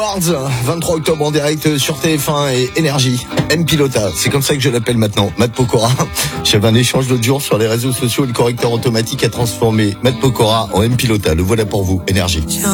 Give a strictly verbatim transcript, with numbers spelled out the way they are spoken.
vingt-trois octobre en direct sur T F un et Énergie. M-Pilota, c'est comme ça que je l'appelle maintenant, Matt Pokora. J'avais un échange l'autre jour sur les réseaux sociaux et le correcteur automatique a transformé Matt Pokora en M-Pilota. Le voilà pour vous, Énergie.